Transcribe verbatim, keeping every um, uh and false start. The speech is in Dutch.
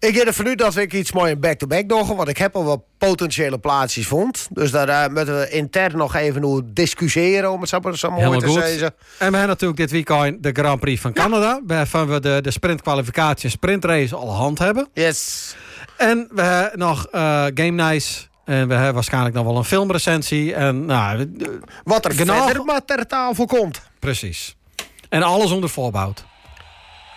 Ik ga ervan uit dat ik iets mooi in back-to-back doen, want ik heb al wat potentiële plaatsjes vond. Dus daar uh, moeten we intern nog even over discussiëren, om het zo, zo mooi te zeggen. En we hebben natuurlijk dit weekend de Grand Prix van Canada, ja. waarvan we de, de sprintkwalificatie en sprintrace al hand hebben. Yes. En we hebben nog uh, Game Nice. En we hebben waarschijnlijk nog wel een filmrecensie. En, nou, wat er genoeg... verder maar ter tafel komt. Precies. En alles onder voorbouw.